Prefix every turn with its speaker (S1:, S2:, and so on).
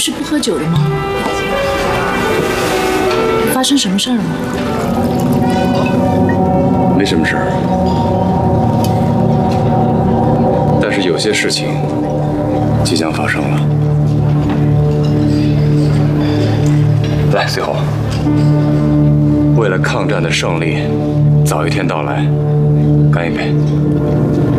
S1: 是不喝酒的吗？发生什么事儿了吗？
S2: 没什么事儿，但是有些事情即将发生了。来，随后，为了抗战的胜利早一天到来，干一杯！